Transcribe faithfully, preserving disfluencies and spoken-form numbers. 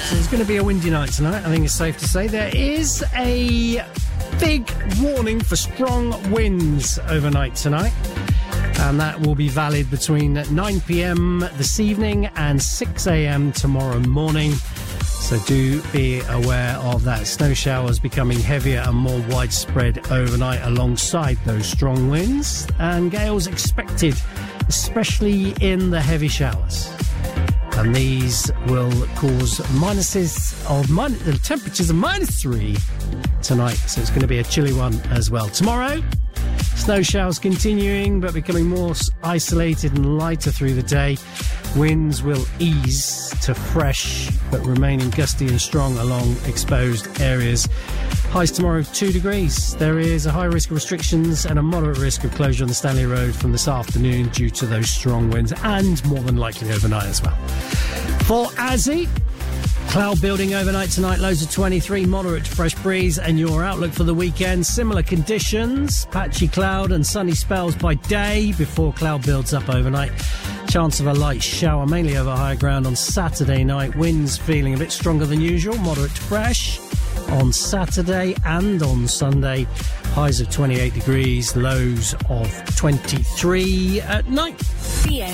It's going to be a windy night tonight, I think it's safe to say. There is a big warning for strong winds overnight tonight, and that will be valid between nine p.m. this evening and six a.m. tomorrow morning. So do be aware of that. Snow showers becoming heavier and more widespread overnight alongside those strong winds, and gales expected, especially in the heavy showers. And these will cause minuses of min- the temperatures of minus three tonight, so it's going to be a chilly one as well. Tomorrow, snow showers continuing but becoming more isolated and lighter through the day. Winds will ease to fresh but remaining gusty and strong along exposed areas. Highs tomorrow two degrees. There is a high risk of restrictions and a moderate risk of closure on the Stanley Road from this afternoon due to those strong winds, and more than likely overnight as well. For Azzy, cloud building overnight tonight, lows of twenty-three, moderate to fresh breeze, and your outlook for the weekend, similar conditions, patchy cloud and sunny spells by day before cloud builds up overnight. Chance of a light shower, mainly over higher ground on Saturday night. Winds feeling a bit stronger than usual, moderate to fresh on Saturday and on Sunday. Highs of twenty-eight degrees, lows of twenty-three at night.